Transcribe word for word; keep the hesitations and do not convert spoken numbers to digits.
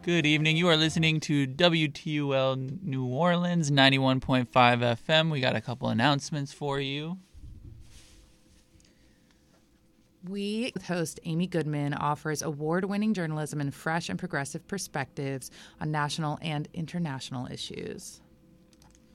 Good evening. You are listening to W T U L New Orleans, ninety-one point five F M. We got a couple announcements for you. We, host Amy Goodman, offers award-winning journalism and fresh and progressive perspectives on national and international issues.